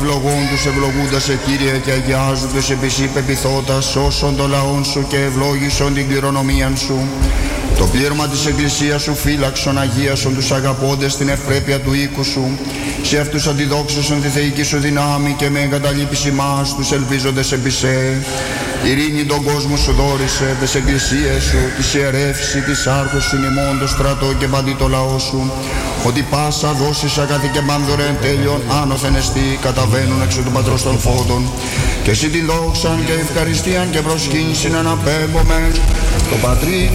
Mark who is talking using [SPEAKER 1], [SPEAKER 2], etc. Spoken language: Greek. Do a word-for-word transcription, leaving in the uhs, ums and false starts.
[SPEAKER 1] ευλογών τους ευλογούντας σε Κύριε και αγιάζοντες επί σοι πεποιθώτας, σώσον το λαόν σου και ευλόγησον την κληρονομίαν σου. Το πλήρωμα της Εκκλησίας σου φύλαξον, αγίασον τους αγαπώντες την ευπρέπεια του οίκου σου. Σε αυτούς αντιδόξωσον τη θεϊκή σου δυνάμει και με εγκαταλείπεις ημάς τους ελπίζοντες επί σε. Ειρήνη τον κόσμο σου δόρισε, τις εκκλησίες σου, της ιερεύση, της άρχος σου ημών, το στρατό και παντί το λαό σου. Ότι πάσα δώσεις αγαθή και μάνδωρε εν τέλειον άνωθεν εστί, καταβαίνουν έξω του Πατρός των Φώτων. Και εσύ την δόξαν και ευχαριστίαν και προσκύνησιν αναπέμπομεν το Πατρί